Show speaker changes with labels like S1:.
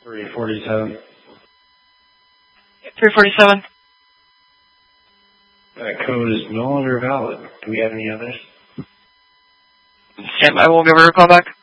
S1: 347.
S2: 347.
S1: That code is no longer valid. Do we have any others?
S2: Yep, I will give her a call back.